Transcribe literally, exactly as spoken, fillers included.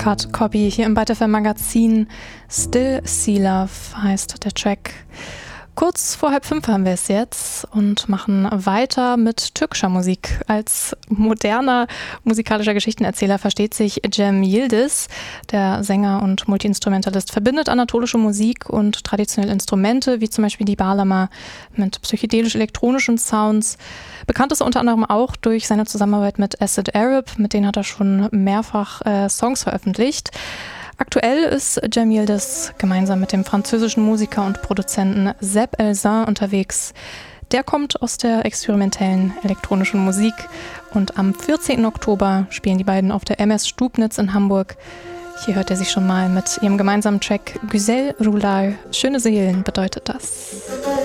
Cut Copy hier im Byte F M Magazin. Still Sea Love heißt der Track. Kurz vor halb fünf haben wir es jetzt und machen weiter mit türkischer Musik. Als moderner musikalischer Geschichtenerzähler versteht sich Cem Yildiz. Der Sänger und Multiinstrumentalist verbindet anatolische Musik und traditionelle Instrumente, wie zum Beispiel die Bağlama, mit psychedelisch-elektronischen Sounds. Bekannt ist er unter anderem auch durch seine Zusammenarbeit mit Acid Arab, mit denen hat er schon mehrfach äh, Songs veröffentlicht. Aktuell ist Cem Yildiz gemeinsam mit dem französischen Musiker und Produzenten Seb Elzin unterwegs. Der kommt aus der experimentellen elektronischen Musik und am vierzehnten Oktober spielen die beiden auf der M S Stubnitz in Hamburg. Hier hört er sich schon mal mit ihrem gemeinsamen Track Güzel Rular. Schöne Seelen bedeutet das.